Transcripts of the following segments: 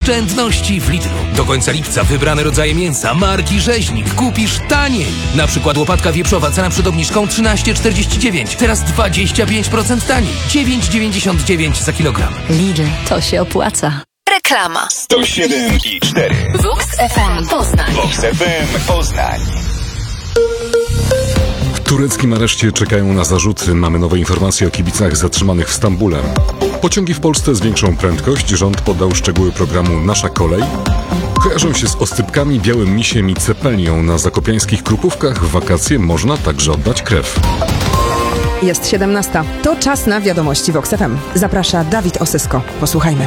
oszczędności w Lidlu. Do końca lipca wybrane rodzaje mięsa marki Rzeźnik kupisz taniej. Na przykład łopatka wieprzowa, cena przed obniżką 13,49. Teraz 25% taniej. 9,99 za kilogram. Lidl, to się opłaca. Reklama. 107,4 Vox FM Poznań. Vox FM Poznań. W tureckim areszcie czekają na zarzuty. Mamy nowe informacje o kibicach zatrzymanych w Stambule. Pociągi w Polsce zwiększą prędkość. Rząd podał szczegóły programu Nasza Kolej. Kojarzą się z oscypkami, białym misiem i cepelią. Na zakopiańskich Krupówkach w wakacje można także oddać krew. Jest 17. To czas na wiadomości Vox FM. Zaprasza Dawid Osysko. Posłuchajmy.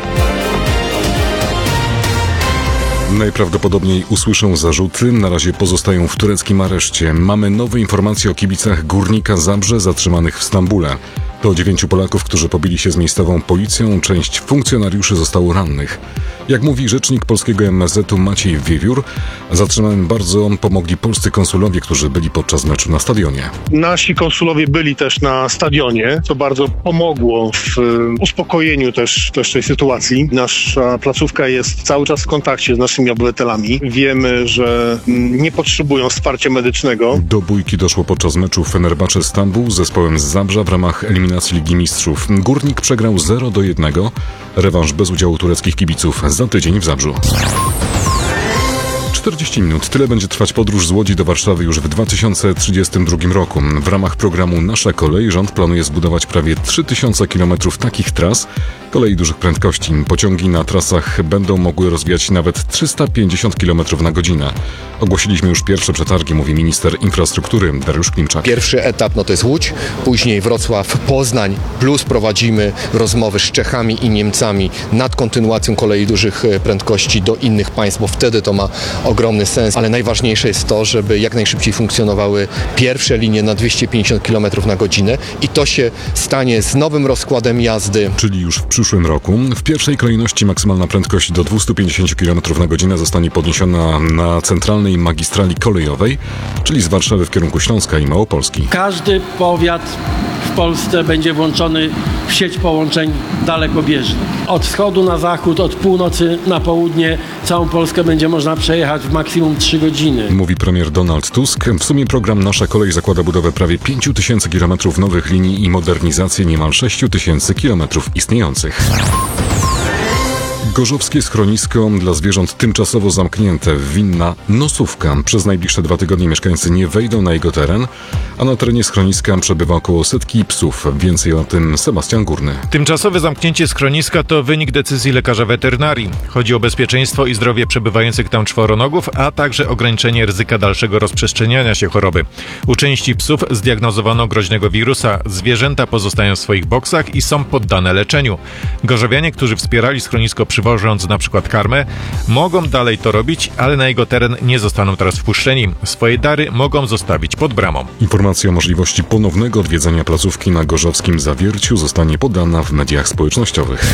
Najprawdopodobniej usłyszą zarzuty, na razie pozostają w tureckim areszcie. Mamy nowe informacje o kibicach Górnika Zabrze zatrzymanych w Stambule. To 9 Polaków, którzy pobili się z miejscową policją, część funkcjonariuszy zostało rannych. Jak mówi rzecznik polskiego MSZ-u Maciej Wiewiór, zatrzymanym bardzo pomogli polscy konsulowie, którzy byli podczas meczu na stadionie. Nasi konsulowie byli też na stadionie, co bardzo pomogło w uspokojeniu też tej sytuacji. Nasza placówka jest cały czas w kontakcie z naszymi obywatelami. Wiemy, że nie potrzebują wsparcia medycznego. Do bójki doszło podczas meczu Fenerbahce Stambuł z zespołem z Zabrza w ramach eliminacji Ligi Mistrzów. Górnik przegrał 0-1. Rewanż bez udziału tureckich kibiców za tydzień w Zabrzu. 40 minut. Tyle będzie trwać podróż z Łodzi do Warszawy już w 2032 roku. W ramach programu Nasza Kolej rząd planuje zbudować prawie 3000 km takich tras kolei dużych prędkości. Pociągi na trasach będą mogły rozwijać nawet 350 km na godzinę. Ogłosiliśmy już pierwsze przetargi, mówi minister infrastruktury Dariusz Klimczak. Pierwszy etap to jest Łódź, później Wrocław, Poznań, plus prowadzimy rozmowy z Czechami i Niemcami nad kontynuacją kolei dużych prędkości do innych państw, bo wtedy to ma ogromny sens, ale najważniejsze jest to, żeby jak najszybciej funkcjonowały pierwsze linie na 250 km na godzinę i to się stanie z nowym rozkładem jazdy. Czyli już w przyszłym roku. W pierwszej kolejności maksymalna prędkość do 250 km na godzinę zostanie podniesiona na centralnej magistrali kolejowej, czyli z Warszawy w kierunku Śląska i Małopolski. Każdy powiat w Polsce będzie włączony w sieć połączeń dalekobieżnych. Od wschodu na zachód, od północy na południe całą Polskę będzie można przejechać w maksimum 3 godziny. Mówi premier Donald Tusk. W sumie program Nasza Kolej zakłada budowę prawie 5000 km nowych linii i modernizację niemal 6000 km istniejących. Gorzowskie schronisko dla zwierząt tymczasowo zamknięte. Winna Nosówka. Przez najbliższe 2 tygodnie mieszkańcy nie wejdą na jego teren, a na terenie schroniska przebywa około 100 psów. Więcej o tym Sebastian Górny. Tymczasowe zamknięcie schroniska to wynik decyzji lekarza weterynarii. Chodzi o bezpieczeństwo i zdrowie przebywających tam czworonogów, a także ograniczenie ryzyka dalszego rozprzestrzeniania się choroby. U części psów zdiagnozowano groźnego wirusa. Zwierzęta pozostają w swoich boksach i są poddane leczeniu. Gorzowianie, którzy wspierali schronisko przywożąc na przykład karmę, mogą dalej to robić, ale na jego teren nie zostaną teraz wpuszczeni. Swoje dary mogą zostawić pod bramą. Informacja o możliwości ponownego odwiedzenia placówki na gorzowskim Zawierciu zostanie podana w mediach społecznościowych.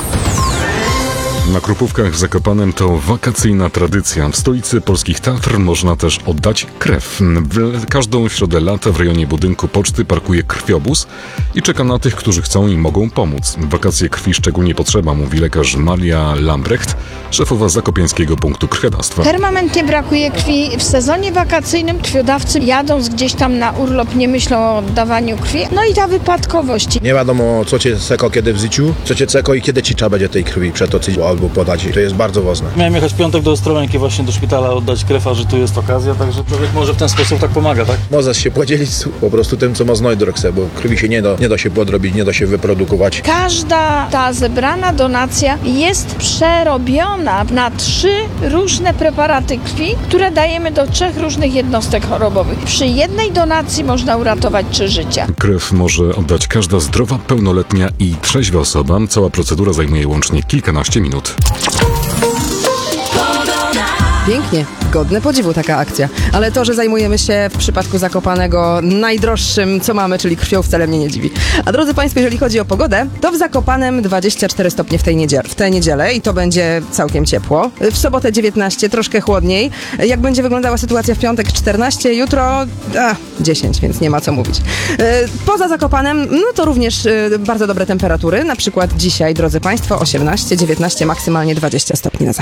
Na Krupówkach w Zakopanem to wakacyjna tradycja. W stolicy polskich Tatr można też oddać krew. Każdą środę lata w rejonie budynku poczty parkuje krwiobóz i czeka na tych, którzy chcą i mogą pomóc. W wakacje krwi szczególnie potrzeba, mówi lekarz Maria Lambrecht, szefowa zakopiańskiego punktu krwiodawstwa. Permanentnie brakuje krwi. W sezonie wakacyjnym krwiodawcy jadąc gdzieś tam na urlop nie myślą o oddawaniu krwi. No i ta wypadkowość. Nie wiadomo, co cię seko kiedy w życiu, co cię ceko i kiedy ci trzeba będzie tej krwi przetoczyć albo podać. To jest bardzo ważne. Miałem jechać w piątek do Ostrołęki właśnie do szpitala oddać krew, a że tu jest okazja, także człowiek może w ten sposób tak pomaga, tak? Możesz się podzielić po prostu tym, co ma znajdę, bo krwi się nie da się podrobić, nie da się wyprodukować. Każda ta zebrana donacja jest przerobiona na 3 różne preparaty krwi, które dajemy do 3 różnych jednostek chorobowych. Przy jednej donacji można uratować 3 życia. Krew może oddać każda zdrowa, pełnoletnia i trzeźwa osoba. Cała procedura zajmuje łącznie kilkanaście minut. Pięknie, godne podziwu taka akcja. Ale to, że zajmujemy się w przypadku Zakopanego najdroższym, co mamy, czyli krwią, wcale mnie nie dziwi. A drodzy Państwo, jeżeli chodzi o pogodę, to w Zakopanem 24 stopnie w tę niedzielę i to będzie całkiem ciepło. W sobotę 19, troszkę chłodniej. Jak będzie wyglądała sytuacja w piątek 14, jutro 10, więc nie ma co mówić. Poza Zakopanem, no to również bardzo dobre temperatury. Na przykład dzisiaj, drodzy Państwo, 18, 19, maksymalnie 20 stopni na zachodzie.